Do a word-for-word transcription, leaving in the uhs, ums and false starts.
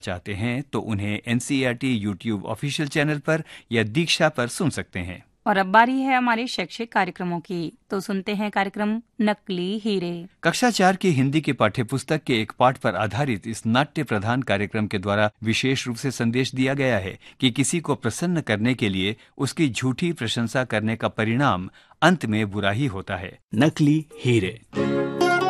चाहते हैं तो उन्हें एनसीईआरटी यूट्यूब ऑफिशियल चैनल पर या दीक्षा पर सुन सकते हैं। और अब बारी है हमारे शैक्षिक कार्यक्रमों की, तो सुनते हैं कार्यक्रम नकली हीरे। कक्षा चार की हिंदी के पाठ्यपुस्तक के एक पाठ पर आधारित इस नाट्य प्रधान कार्यक्रम के द्वारा विशेष रूप से संदेश दिया गया है कि किसी को प्रसन्न करने के लिए उसकी झूठी प्रशंसा करने का परिणाम अंत में बुरा ही होता है। नकली हीरे।